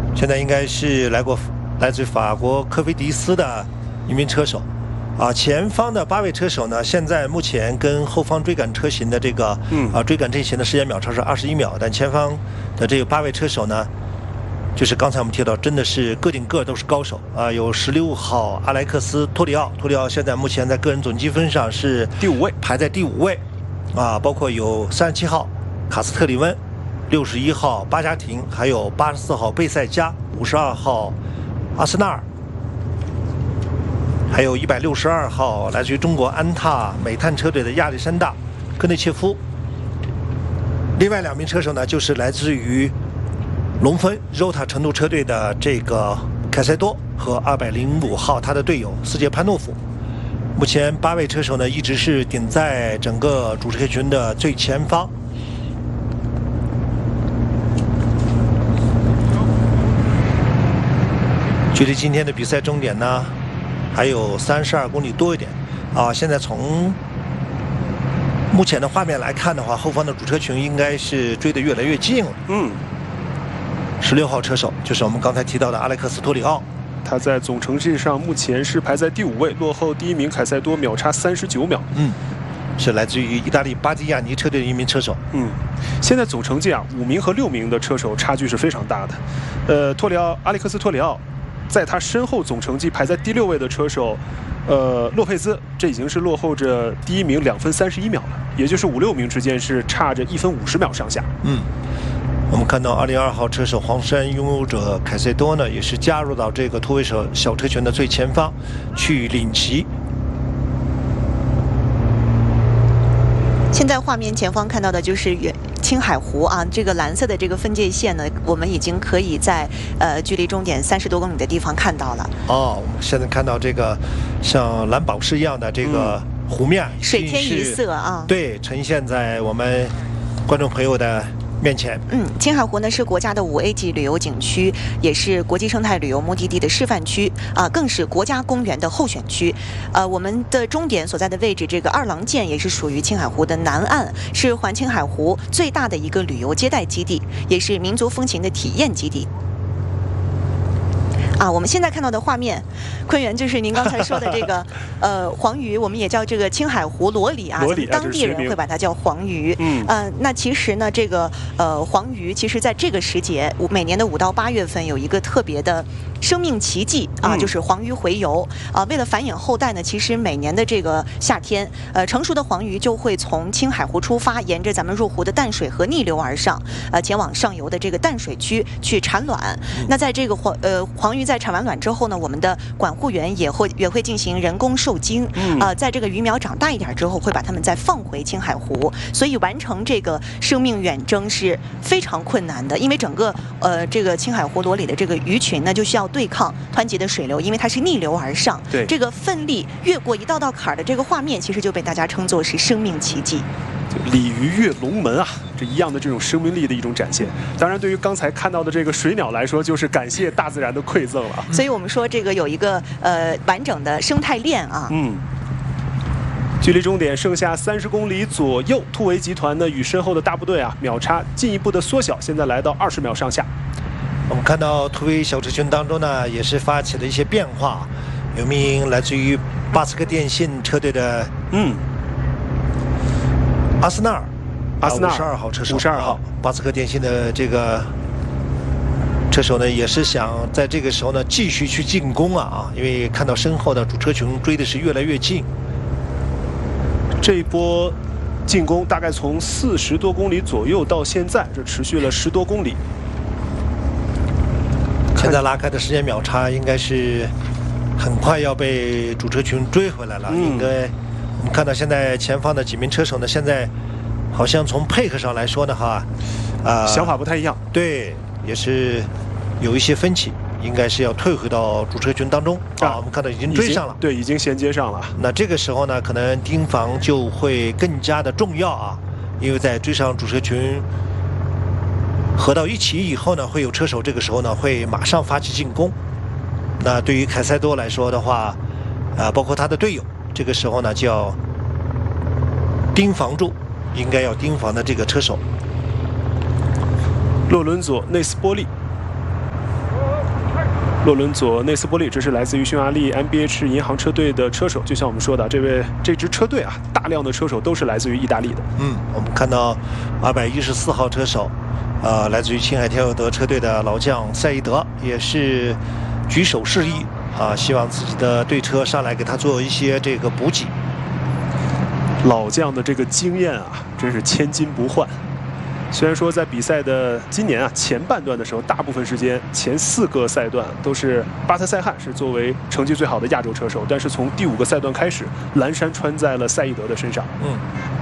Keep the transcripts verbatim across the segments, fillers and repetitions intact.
现在应该是来过来自法国科菲迪斯的一名车手。啊，前方的八位车手呢，现在目前跟后方追赶车型的这个，嗯，啊追赶阵型的时间秒差是二十一秒，但前方的这个八位车手呢，就是刚才我们提到，真的是个顶个都是高手啊。有十六号阿莱克斯托里奥，托里奥现在目前在个人总积分上是第五位， 排在第五位，啊，包括有三十七号卡斯特里温，六十一号巴加廷，还有八十四号贝塞加，五十二号阿斯纳尔。还有一百六十二号来自于中国安踏美碳车队的亚历山大·戈内切夫。另外两名车手呢，就是来自于龙分 Rota 成都车队的这个凯塞多和二百零五号他的队友斯捷潘诺夫。目前八位车手呢，一直是顶在整个主车群的最前方。距离今天的比赛终点呢，还有三十二公里多一点啊！现在从目前的画面来看的话，后方的主车群应该是追得越来越近了。 嗯， 十六号车手就是我们刚才提到的阿莱克斯托里奥， 他在总成绩上目前是排在第五位，落后第一名凯塞多秒差三十九秒。 嗯，是来自于意大利巴蒂亚尼车队的一名车手。 嗯，现在总成绩啊，五名和六名的车手差距是非常大的。呃，托里奥阿里克斯托里奥。在他身后总成绩排在第六位的车手，呃，洛佩兹，这已经是落后着第一名两分三十一秒了，也就是五六名之间是差着一分五十秒上下。 嗯，我们看到二零二号车手黄山拥有者凯塞多呢，也是加入到这个突围手小车群的最前方去领旗。 现在画面前方看到的就是远青海湖啊，这个蓝色的这个分界线呢，我们已经可以在呃距离终点三十多公里的地方看到了。 哦，我们现在看到这个像蓝宝石一样的这个湖面， 嗯、水天一色啊， 对，呈现在我们观众朋友的面前。 嗯，青海湖呢是国家的五 A 级旅游景区，也是国际生态旅游目的地的示范区啊，更是国家公园的候选区。呃，我们的终点所在的位置，这个二郎剑也是属于青海湖的南岸，是环青海湖最大的一个旅游接待基地，也是民族风情的体验基地。啊，我们现在看到的画面，坤元就是您刚才说的这个，呃，黄鱼，我们也叫这个青海湖罗里啊， 罗里当地人会把它叫黄鱼。嗯，呃，那其实呢，这个呃黄鱼，其实在这个时节，每年的五到八月份有一个特别的生命奇迹啊，就是黄鱼洄游啊。为了繁衍后代呢，其实每年的这个夏天，呃，成熟的黄鱼就会从青海湖出发，沿着咱们入湖的淡水河逆流而上，呃，前往上游的这个淡水区去产卵。那在这个黄呃黄鱼在产完卵之后呢，我们的管护员也会也会进行人工受精，啊、嗯呃，在这个鱼苗长大一点之后，会把它们再放回青海湖。所以完成这个生命远征是非常困难的，因为整个呃这个青海湖罗里的这个鱼群呢，就需要对抗湍急的水流，因为它是逆流而上。 对， 这个奋力越过一道道坎儿的这个画面，其实就被大家称作是生命奇迹。 鲤鱼跃龙门啊，这一样的这种生命力的一种展现。当然，对于刚才看到的这个水鸟来说，就是感谢大自然的馈赠了。 所以我们说这个有一个呃完整的生态链啊。 嗯。距离终点剩下三十公里左右，突围集团呢与身后的大部队啊秒差进一步的缩小，现在来到二十秒上下。 我们看到突围小车群当中呢，也是发起了一些变化，有名来自于巴斯克电信车队的嗯。阿斯纳尔， 阿斯纳尔五十二号车手， 五十二号， 巴斯克电信的这个车手呢，也是想在这个时候呢继续去进攻啊啊，因为看到身后的主车群追的是越来越近。 这一波进攻大概从四十多公里左右到现在，这持续了十多公里。 现在拉开的时间秒差应该是很快要被主车群追回来了，嗯、应该。我们看到现在前方的几名车手呢，现在好像从配合上来说呢，哈，啊、呃， 想法不太一样。 对，也是有一些分歧，应该是要退回到主车群当中啊。啊我们看到已经追上了， 对，已经衔接上了。 那这个时候呢，可能盯防就会更加的重要啊，因为在追上主车群合到一起以后呢，会有车手这个时候呢会马上发起进攻。那对于凯塞多来说的话，啊、呃，包括他的队友。这个时候呢，就要盯防住，应该要盯防的这个车手。 洛伦佐内斯波利， 洛伦佐内斯波利，这是来自于匈牙利 M B H 银行车队的车手。就像我们说的，这位这支车队啊，大量的车手都是来自于意大利的。 嗯，我们看到二百一十四号车手，呃，来自于青海天佑德车队的老将赛义德，也是举手示意啊，希望自己的队车上来给他做一些这个补给。 老将的这个经验啊，真是千金不换。虽然说在比赛的今年啊前半段的时候，大部分时间前四个赛段都是巴特塞汉是作为成绩最好的亚洲车手，但是从第五个赛段开始，蓝衫穿在了赛义德的身上。 嗯。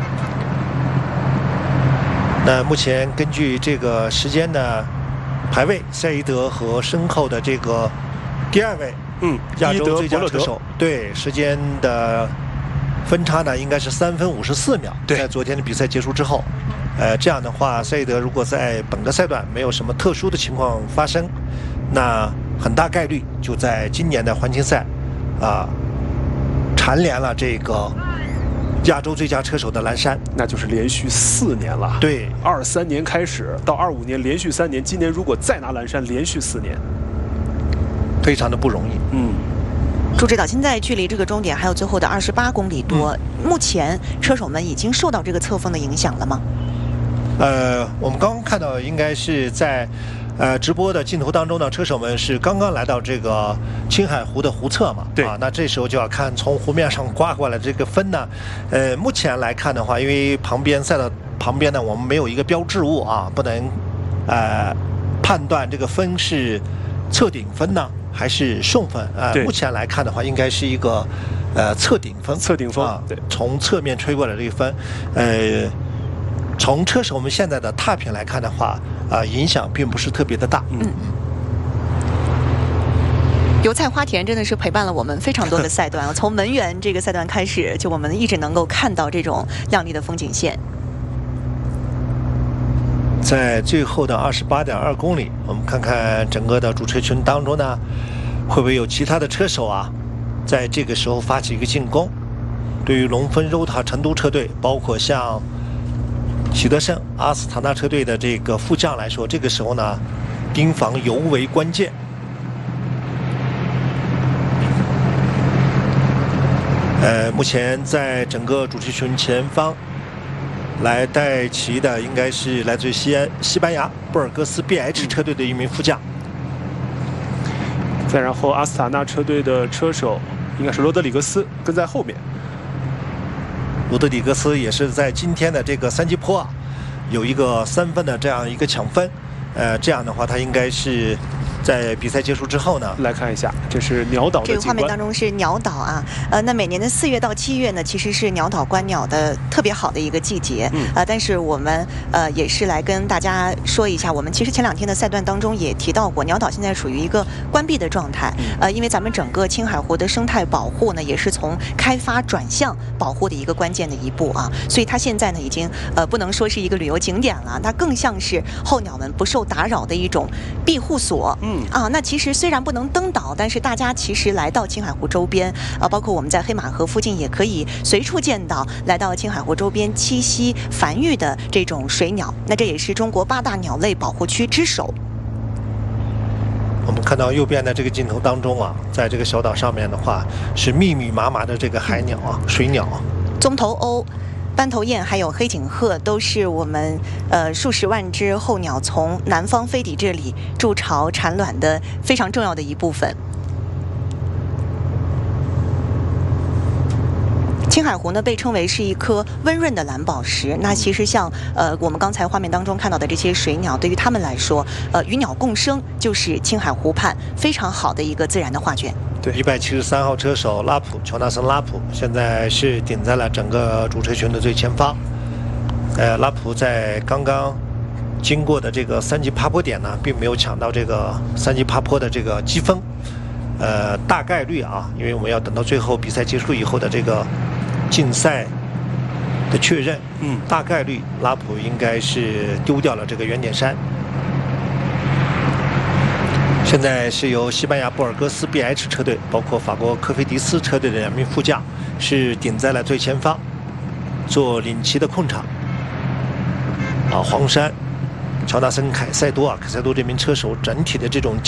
那目前根据这个时间的排位，赛义德和身后的这个第二位， 嗯， 亚洲最佳车手，对时间的分差呢应该是三分五十四秒。在昨天的比赛结束之后。呃，这样的话，赛义德如果在本个赛段没有什么特殊的情况发生，那很大概率就在今年的环境赛，啊、呃，蝉联了这个亚洲最佳车手的蓝衫， 那就是连续四年了。 对， 二三年开始到二五年连续三年，今年如果再拿蓝衫，连续四年， 非常的不容易。 嗯。 朱指导，现在距离这个终点还有最后的二十八公里多，嗯、目前车手们已经受到这个侧风的影响了吗？ 呃，我们刚刚看到，应该是在呃直播的镜头当中呢，车手们是刚刚来到这个青海湖的湖侧嘛， 对啊，那这时候就要看从湖面上刮过来这个风呢，呃，目前来看的话，因为旁边赛道旁边呢，我们没有一个标志物啊，不能呃判断这个风是侧顶风呢还是顺风啊、呃。目前来看的话，应该是一个呃侧顶风， 侧顶风啊， 对，从侧面吹过来这个风，呃。从车手们现在的踏品来看的话，啊、呃，影响并不是特别的大。 嗯。油菜花田真的是陪伴了我们非常多的赛段，从门源这个赛段开始，就我们一直能够看到这种亮丽的风景线。 在最后的二十八点二公里，我们看看整个的主车群当中呢，会不会有其他的车手啊，在这个时候发起一个进攻？对于龙峰柔塔成都车队，包括像许德胜、阿斯塔纳车队的这个副将来说，这个时候呢，盯防尤为关键。呃，目前在整个主持群前方来带旗的，应该是来自于西安西班牙布尔戈斯 B H 车队的一名副将。 再然后，阿斯塔纳车队的车手应该是罗德里格斯跟在后面。 罗德里格斯也是在今天的这个三级坡啊，有一个三分的这样一个抢分，呃，这样的话他应该是在比赛结束之后呢， 来看一下，这是鸟岛的这个画面当中是鸟岛啊，呃，那每年的四月到七月呢，其实是鸟岛观鸟的特别好的一个季节，嗯，呃，但是我们呃也是来跟大家说一下，我们其实前两天的赛段当中也提到过，鸟岛现在属于一个关闭的状态，呃，因为咱们整个青海湖的生态保护呢，也是从开发转向保护的一个关键的一步啊，所以它现在呢已经呃不能说是一个旅游景点了，它更像是候鸟们不受打扰的一种庇护所，嗯。啊，那其实虽然不能登岛，但是大家其实来到青海湖周边，啊，包括我们在黑马河附近也可以随处见到来到青海湖周边栖息繁育的这种水鸟。那这也是中国八大鸟类保护区之首。 我们看到右边的这个镜头当中啊，在这个小岛上面的话，是密密麻麻的这个海鸟啊，水鸟。 棕头鸥、斑头雁还有黑颈鹤都是我们呃数十万只候鸟从南方飞抵这里筑巢产卵的非常重要的一部分。青海湖呢被称为是一颗温润的蓝宝石。那其实像呃我们刚才画面当中看到的这些水鸟，对于它们来说，呃与鸟共生就是青海湖畔非常好的一个自然的画卷。 对，一百七十三号车手拉普乔纳森拉普现在是顶在了整个主车群的最前方。呃，拉普在刚刚经过的这个三级爬坡点呢，并没有抢到这个三级爬坡的这个积分。呃，大概率啊，因为我们要等到最后比赛结束以后的这个竞赛的确认，嗯，大概率拉普应该是丢掉了这个原点衫。现在是由西班牙布尔戈斯 B H 车队，包括法国科菲迪斯车队的两名副将是顶在了最前方，做领旗的控场。啊，黄山、乔纳森·凯塞多啊，凯塞多这名车手整体的这种